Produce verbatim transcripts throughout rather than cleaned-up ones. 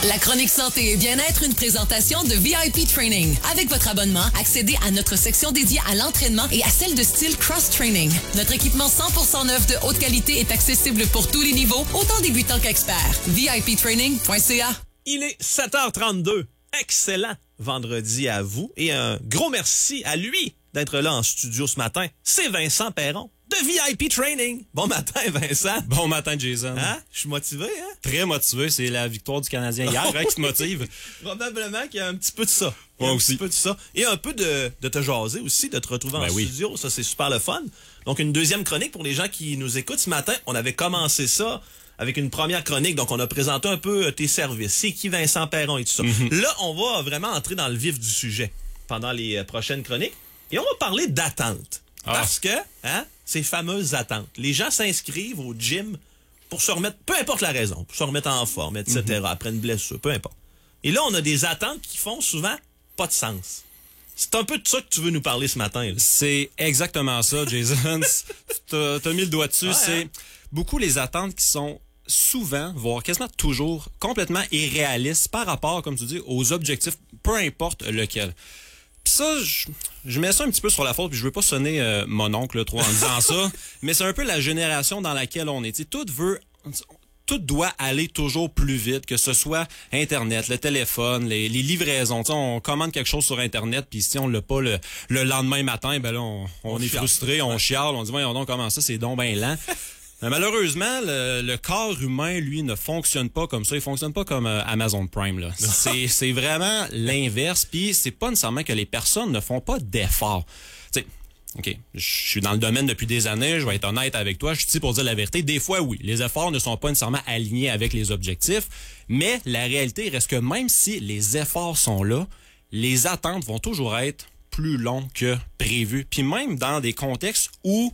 La chronique santé et bien-être, une présentation de V I P Training. Avec votre abonnement, accédez à notre section dédiée à l'entraînement et à celle de style cross-training. Notre équipement cent pour cent neuf de haute qualité est accessible pour tous les niveaux, autant débutants qu'experts. V I P training point C A. Il est sept heures trente-deux. Excellent vendredi à vous. Et un gros merci à lui d'être là en studio ce matin. C'est Vincent Perron de V I P Training. Bon matin, Vincent. Bon matin, Jason. Hein? Je suis motivé, hein? Très motivé. C'est la victoire du Canadien hier hein, qui te motive. Probablement qu'il y a un petit peu de ça. Moi un aussi. petit peu de ça. Et un peu de, de te jaser aussi, de te retrouver ben en oui. studio. Ça, c'est super le fun. Donc, une deuxième chronique pour les gens qui nous écoutent ce matin. On avait commencé ça avec une première chronique. Donc, on a présenté un peu tes services. C'est qui Vincent Perron et tout ça. Mm-hmm. Là, on va vraiment entrer dans le vif du sujet pendant les prochaines chroniques. Et on va parler d'attente. Ah. Parce que, hein, ces fameuses attentes. Les gens s'inscrivent au gym pour se remettre, peu importe la raison, pour se remettre en forme, et cetera, mm-hmm. après une blessure, peu importe. Et là, on a des attentes qui font souvent pas de sens. C'est un peu de ça que tu veux nous parler ce matin. Là. C'est exactement ça, Jason. t'as, t'as mis le doigt dessus. Ouais, c'est hein? Beaucoup les attentes qui sont souvent, voire quasiment toujours, complètement irréalistes par rapport, comme tu dis, aux objectifs, peu importe lequel. Puis ça, je, je mets ça un petit peu sur la faute, puis je veux pas sonner euh, mon oncle là, trop en disant ça, mais c'est un peu la génération dans laquelle on est. T'sais, tout veut, tout doit aller toujours plus vite, que ce soit Internet, le téléphone, les, les livraisons. T'sais, on commande quelque chose sur Internet, puis si on l'a pas le, le lendemain matin, ben là, on, on, on est chiale. frustré, on ouais. chiale, on dit voyons donc comment ça, c'est donc ben lent. Mais malheureusement, le, le corps humain, lui, ne fonctionne pas comme ça. Il fonctionne pas comme euh, Amazon Prime. Là. C'est, c'est vraiment l'inverse. Puis c'est pas nécessairement que les personnes ne font pas d'efforts. Tu sais, OK, je suis dans le domaine depuis des années, je vais être honnête avec toi, je suis ici pour dire la vérité. Des fois, oui, les efforts ne sont pas nécessairement alignés avec les objectifs, mais la réalité reste que même si les efforts sont là, les attentes vont toujours être plus longues que prévu. Puis même dans des contextes où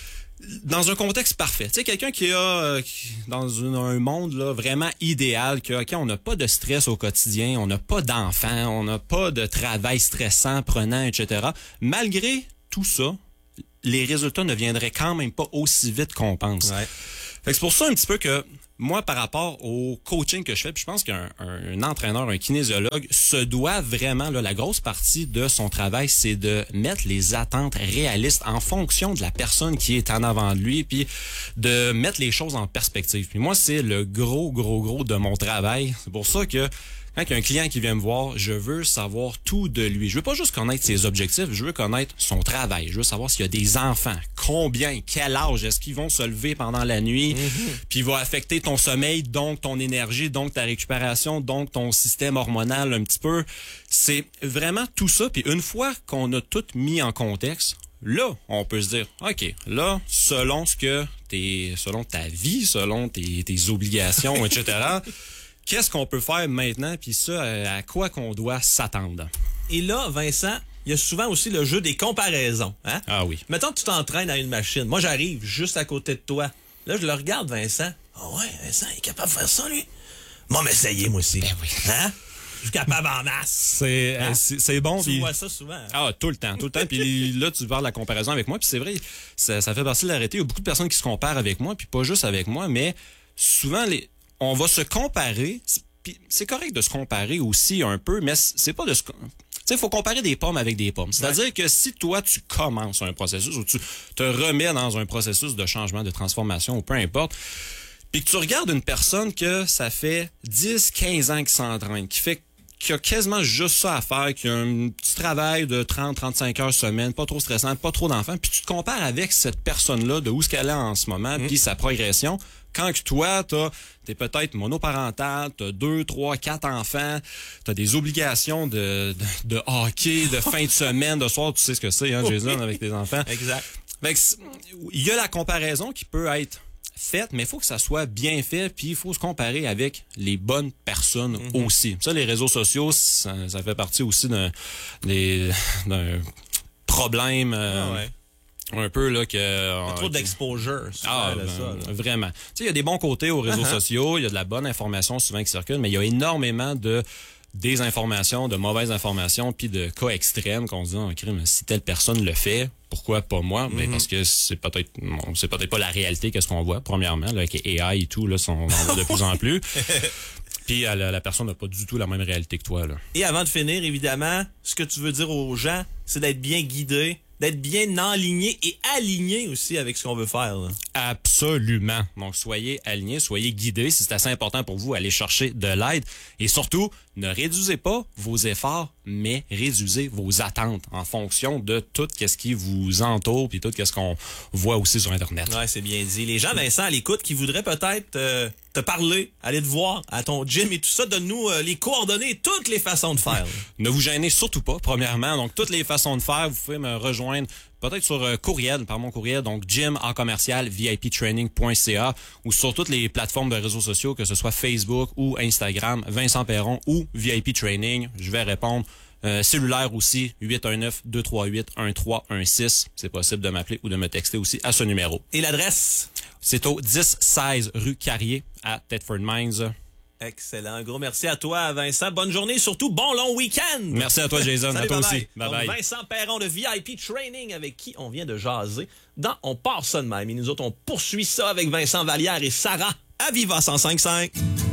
dans un contexte parfait. Tu sais, quelqu'un qui a, euh, qui, dans une, un monde là vraiment idéal, que okay, on n'a pas de stress au quotidien, on n'a pas d'enfants, on n'a pas de travail stressant, prenant, et cetera. Malgré tout ça, les résultats ne viendraient quand même pas aussi vite qu'on pense. Ouais. Fait que c'est pour ça un petit peu que moi, par rapport au coaching que je fais, puis je pense qu'un un, un entraîneur, un kinésiologue se doit vraiment, là, la grosse partie de son travail, c'est de mettre les attentes réalistes en fonction de la personne qui est en avant de lui, puis de mettre les choses en perspective. Puis moi, c'est le gros, gros, gros de mon travail. C'est pour ça que quand il y a un client qui vient me voir, je veux savoir tout de lui. Je veux pas juste connaître ses objectifs, je veux connaître son travail. Je veux savoir s'il y a des enfants, combien, quel âge, est-ce qu'ils vont se lever pendant la nuit, mm-hmm. puis il va affecter ton sommeil, donc ton énergie, donc ta récupération, donc ton système hormonal un petit peu. C'est vraiment tout ça. Puis une fois qu'on a tout mis en contexte, là, on peut se dire, OK, là, selon ce que t'es, selon ta vie, selon tes, tes obligations, et cetera, qu'est-ce qu'on peut faire maintenant, puis ça, à quoi qu'on doit s'attendre? Et là, Vincent, il y a souvent aussi le jeu des comparaisons. Hein? Ah oui. Mettons que tu t'entraînes à une machine. Moi, j'arrive juste à côté de toi. Là, je le regarde, Vincent. Ah oh ouais, Vincent, il est capable de faire ça, lui? Moi, m'essayer, moi aussi. Ben oui. Hein? Je suis capable en masse. C'est, hein? c'est, c'est bon. Tu pis... vois ça souvent. Ah, tout le temps, tout le temps. Puis là, tu parles de la comparaison avec moi. Puis c'est vrai, ça, ça fait partie de la réalité. Il y a beaucoup de personnes qui se comparent avec moi, puis pas juste avec moi, mais souvent, les... on va se comparer. Puis c'est correct de se comparer aussi un peu, mais c'est pas de se... Tu sais, il faut comparer des pommes avec des pommes. C'est-à-dire ouais. que si toi, tu commences un processus ou tu te remets dans un processus de changement, de transformation ou peu importe, puis que tu regardes une personne que ça fait dix, quinze ans qu'il s'entraîne, qui fait qui a quasiment juste ça à faire, qui a un petit travail de trente, trente-cinq heures semaine, pas trop stressant, pas trop d'enfants, puis tu te compares avec cette personne-là, de où est-ce qu'elle est en ce moment, mmh. puis sa progression. Quand que toi, t'as, t'es peut-être monoparental, t'as deux, trois, quatre enfants, t'as des obligations de, de, de hockey, de fin de semaine, de soir, tu sais ce que c'est, hein, Jason, avec tes enfants. Exact. Fait que, il y a la comparaison qui peut être faite, mais il faut que ça soit bien fait, puis il faut se comparer avec les bonnes personnes mm-hmm. aussi. Ça, les réseaux sociaux, ça, ça fait partie aussi d'un, des, d'un problème... Euh, ah ouais. Un peu, là, que... Il y a trop d'exposure. Ah, ben, ça, là. Vraiment. Tu sais, il y a des bons côtés aux réseaux uh-huh. sociaux, il y a de la bonne information souvent qui circule, mais il y a énormément de désinformation, de mauvaises informations, puis de cas extrêmes qu'on se dit, oh, crime, si telle personne le fait, pourquoi pas moi? Mm-hmm. Mais parce que c'est peut-être, bon, c'est peut-être pas la réalité qu'est-ce qu'on voit, premièrement, là, avec A I et tout, là, on en voit de plus en plus. Puis euh, la, la personne n'a pas du tout la même réalité que toi, là. Et avant de finir, évidemment, ce que tu veux dire aux gens, c'est d'être bien guidé, d'être bien enligné et aligné aussi avec ce qu'on veut faire. Là. Absolument. Donc, soyez alignés, soyez guidés. Si c'est assez important pour vous, allez chercher de l'aide. Et surtout, ne réduisez pas vos efforts, mais réduisez vos attentes en fonction de tout ce qui vous entoure puis tout ce qu'on voit aussi sur Internet. Ouais, c'est bien dit. Les gens, Vincent, à l'écoute, qui voudraient peut-être euh, te parler, aller te voir à ton gym et tout ça, donne-nous euh, les coordonnées, toutes les façons de faire. Ne vous gênez surtout pas, premièrement. Donc, toutes les façons de faire, vous pouvez me rejoindre peut-être sur euh, courriel, par mon courriel, donc gym en commercial, V I P training point C A ou sur toutes les plateformes de réseaux sociaux, que ce soit Facebook ou Instagram, Vincent Perron ou V I P Training. Je vais répondre. Euh, cellulaire aussi, huit un neuf, deux trois huit, un trois un six. C'est possible de m'appeler ou de me texter aussi à ce numéro. Et l'adresse? C'est au dix seize rue Carrier à Thetford Mines. Excellent. Un gros merci à toi, Vincent. Bonne journée, surtout bon long week-end. Merci à toi, Jason. Salut, à toi bye aussi. Bye bye. Donc, Vincent Perron de V I P Training avec qui on vient de jaser. Dans On part ça de même. Et nous autres, on poursuit ça avec Vincent Vallière et Sarah à Viva cent cinq virgule cinq.